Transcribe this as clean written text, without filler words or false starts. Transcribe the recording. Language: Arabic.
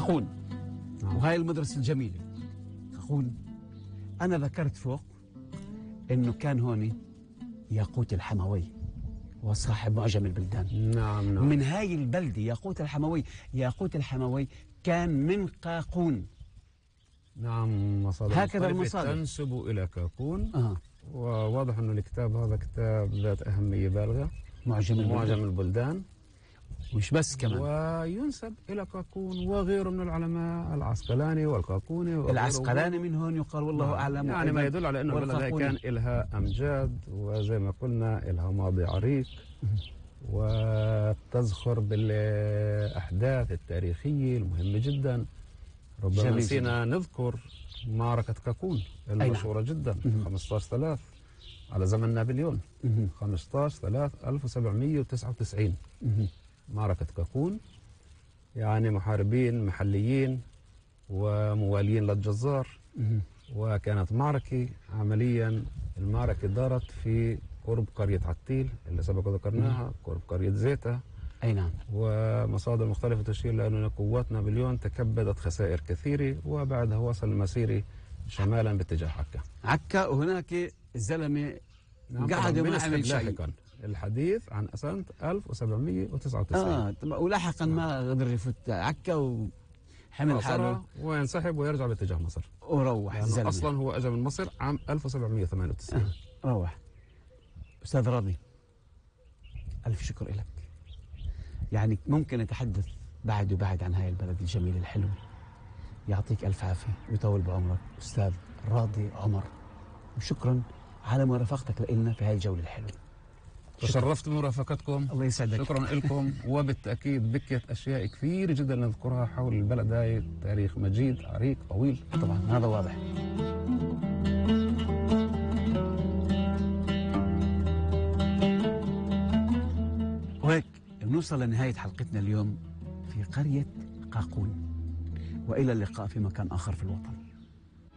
قاقون. وهاي المدرسة الجميلة قاقون. أنا ذكرت فوق إنه كان هون ياقوت الحموي وصاحب معجم البلدان. نعم نعم. من هاي البلدة ياقوت الحموي. ياقوت الحموي كان من قاقون. نعم، مصادر هكذا المصادر تنسب إلى كاكون. وواضح أنه الكتاب هذا كتاب ذات أهمية بالغة، معجم البلدان. مش بس كمان، وينسب إلى كاكون وغيره من العلماء، العسقلاني والكاكوني. العسقلاني من هون يقال والله أعلم. يعني ما يدل على أنه البلد كان إلها أمجاد، وزي ما قلنا إلها ماضي عريق، وتزخر بالأحداث التاريخية المهمة جدا. ربما نسينا نذكر معركة كاكون المشهورة جدا، 15/3 على زمن نابليون. 15/3/1799 معركة كاكون. يعني محاربين محليين وموالين للجزار. وكانت معركة عمليا، المعركة دارت في قرب قرية عتيل اللي سبق ذكرناها، قرب قرية زيتا. أي نعم. ومصادر مختلفة تشير لأن قوات نابليون تكبدت خسائر كثيرة، وبعدها وصل المسيرة شمالا باتجاه عكا. وهناك الزلمة قعد وما عمل شيء. الحديث عن سنة 1799. ولاحقا ما قدر يفوت عكا وحمل حاله وينسحب ويرجع باتجاه مصر وروح. يعني أصلا هو أجى من مصر عام 1798. روح. أستاذ راضي، ألف شكر لك. يعني ممكن نتحدث بعد وبعد عن هاي البلد الجميل الحلو. يعطيك ألف عافية ويطول بعمرك أستاذ راضي عمر، وشكرا على مرافقتك لنا في هاي الجولة الحلوة. تشرفت بمرافقتكم. الله يسعدك. شكرا لكم. وبالتأكيد بكت أشياء كثير جدا نذكرها حول البلد. هاي تاريخ مجيد عريق طويل طبعا، هذا واضح. وهيك نوصل لنهاية حلقتنا اليوم في قرية قاقون، وإلى اللقاء في مكان آخر في الوطن.